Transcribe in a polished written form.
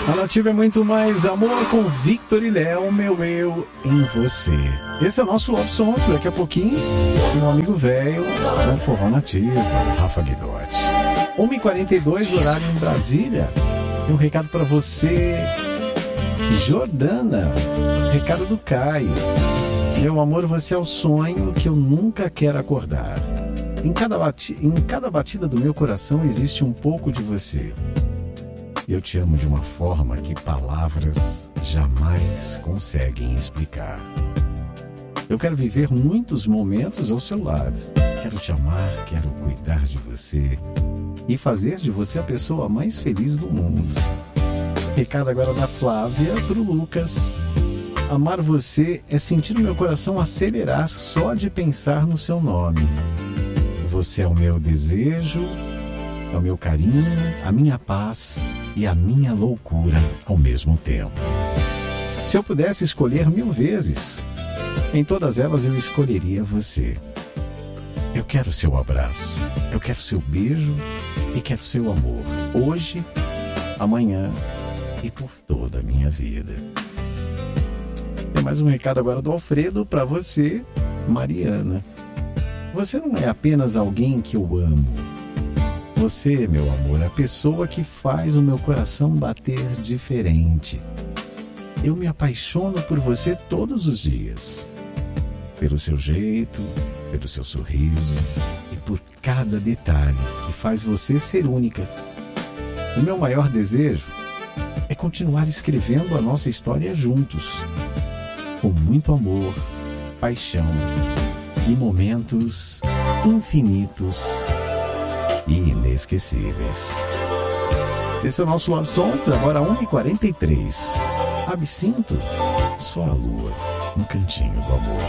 A Nativa é muito mais amor com Victor e Léo, meu eu em você. Esse é o nosso Love Songs. Daqui a pouquinho, meu amigo velho com Forró Nativo, Rafa Guidotti. 1h42, horário em Brasília. Tem um recado para você, Jordana. Recado do Caio. Meu amor, você é o sonho que eu nunca quero acordar. Em cada batida do meu coração existe um pouco de você. Eu te amo de uma forma que palavras jamais conseguem explicar. Eu quero viver muitos momentos ao seu lado. Quero te amar, quero cuidar de você e fazer de você a pessoa mais feliz do mundo. Recado agora da Flávia para o Lucas. Amar você é sentir o meu coração acelerar só de pensar no seu nome. Você é o meu desejo, é o meu carinho, a minha paz e a minha loucura ao mesmo tempo. Se eu pudesse escolher 1000 vezes, em todas elas eu escolheria você. Eu quero seu abraço, eu quero seu beijo e quero seu amor, hoje, amanhã e por toda a minha vida. Tem mais um recado agora do Alfredo para você, Mariana. Você não é apenas alguém que eu amo. Você, meu amor, é a pessoa que faz o meu coração bater diferente. Eu me apaixono por você todos os dias. Pelo seu jeito, pelo seu sorriso e por cada detalhe que faz você ser única. O meu maior desejo é continuar escrevendo a nossa história juntos. Com muito amor, paixão e momentos infinitos e inesquecíveis. Esse é o nosso Love Songs, agora 1h43. Absinto, só a lua no cantinho do amor.